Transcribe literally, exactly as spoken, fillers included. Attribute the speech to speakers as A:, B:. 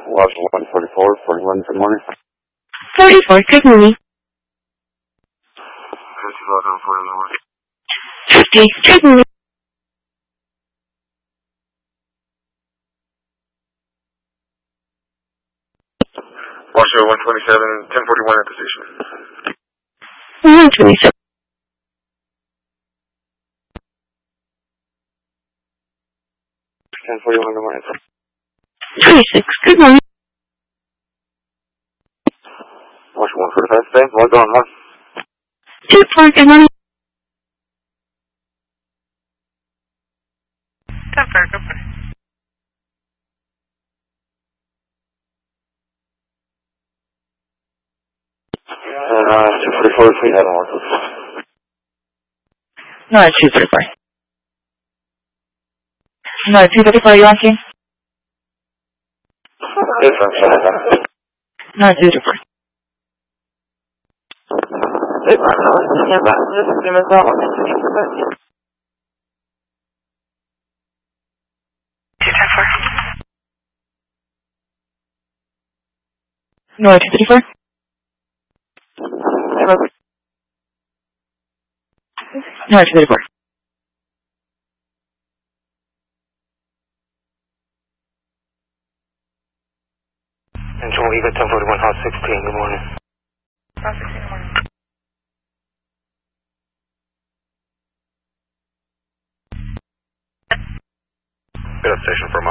A: Lodge one forty-four, forty-one, good morning.
B: forty-four, good morning. fifty, good morning.
A: Washer one twenty-seven, ten forty-one at the station.
B: one twenty-seven.
A: ten forty-one, good morning.
B: twenty-six, good morning.
A: Washer one forty-five, thanks, well done, huh?
B: two four, good morning.
C: ten four, good morning.
A: And, uh, two forty-four, please have one, please.
B: No, it's two forty-four. No, two forty-four, you asking?
A: Yes, I'm sorry.
B: No, it's two forty-four.
A: Hey, I'm not listening about this. Give me a call.
C: two ten four.
B: No, two thirty-four. No, two thirty-four.
A: Control Eagle ten forty-one, House sixteen, good morning.
C: House sixteen, good morning.
A: Get up station for